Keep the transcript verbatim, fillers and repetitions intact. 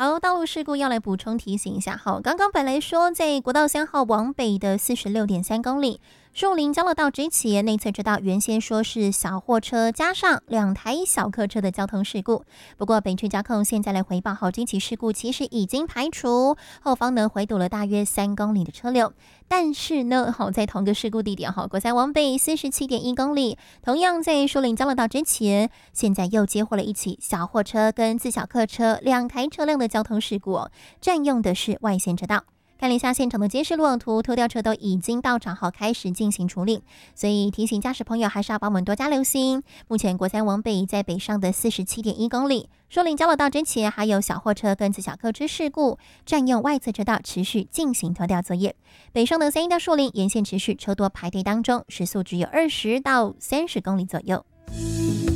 好，道路事故要来补充提醒一下哈。刚刚本来说在国道三号往北的四十六点三公里，树林交流道之前内侧车道原先说是小货车加上两台小客车的交通事故，不过北区交控现在来回报，好，这起事故其实已经排除，后方呢回堵了大约三公里的车流。但是呢，好，在同个事故地点哈，国三往北四十七点一公里，同样在树林交流道之前，现在又接获了一起小货车跟自小客车两台车辆的交通事故，占用的是外线车道。看了一下现场的监视路网图，拖吊车都已经到场，好开始进行处理，所以提醒驾驶朋友还是要帮我们多加留心。目前国三往北在北上的四十七点一公里，树林交流道之前还有小货车跟自小客车事故，占用外侧车道持续进行拖吊作业。北上的三一到树林沿线持续车多排队当中，时速只有二十到三十公里左右。